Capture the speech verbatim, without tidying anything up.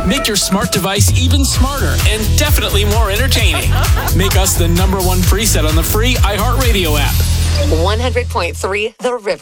Make your smart device even smarter and definitely more entertaining. Make us the number one preset on the free iHeartRadio app. one hundred point three The River.